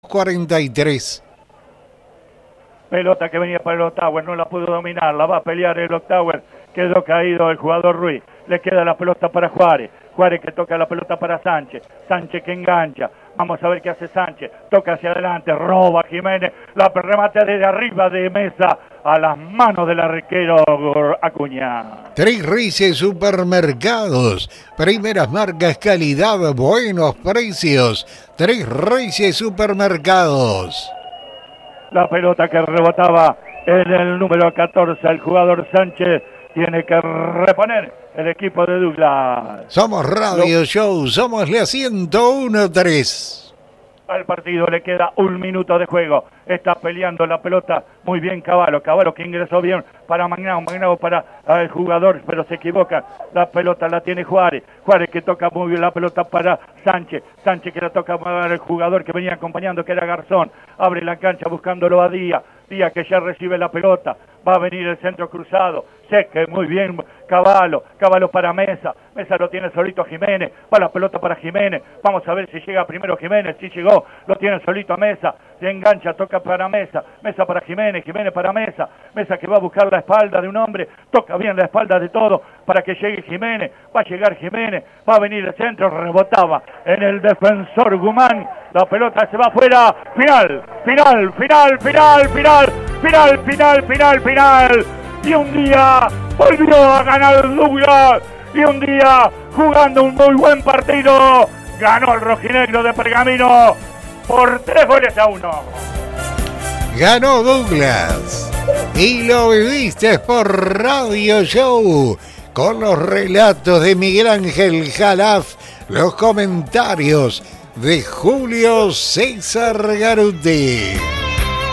43. Pelota que venía para el Ottawa, no la pudo dominar, la va a pelear el Ottawa, quedó caído el jugador Ruiz, le queda la pelota para Juárez, Juárez que toca la pelota para Sánchez, Sánchez que engancha, vamos a ver qué hace Sánchez, toca hacia adelante, roba Jiménez, la remate desde arriba de Mesa a las manos del arquero Acuña. Tres Reyes Supermercados, primeras marcas, calidad, buenos precios. Tres Reyes Supermercados. La pelota que rebotaba en el número 14, el jugador Sánchez tiene que reponer el equipo de Douglas. Somos Radio Show, somos la 101.3. Al partido le queda 1 minuto de juego. Está peleando la pelota muy bien Cavallo que ingresó bien para Magnao para el jugador, pero se equivoca. La pelota la tiene Juárez que toca muy bien la pelota para Sánchez que la toca para el jugador que venía acompañando, que era Garzón. Abre la cancha buscándolo a Díaz que ya recibe la pelota. Va a venir el centro cruzado. Seque muy bien Cavallo para Mesa lo tiene solito Jiménez, va la pelota para Jiménez, vamos a ver si llega primero Jiménez, si llegó, lo tiene solito a Mesa, se engancha, toca para Mesa para Jiménez para Mesa que va a buscar la espalda de un hombre, toca bien la espalda de todo para que llegue Jiménez, va a llegar Jiménez, va a venir el centro, rebotaba en el defensor Guzmán, la pelota se va afuera, final, y un día volvió a ganar Douglas, y un día jugando un muy buen partido, ganó el rojinegro de Pergamino por 3-1. Ganó Douglas y lo viviste por Radio Show con los relatos de Miguel Ángel Jalaf, los comentarios de Julio César Garuti.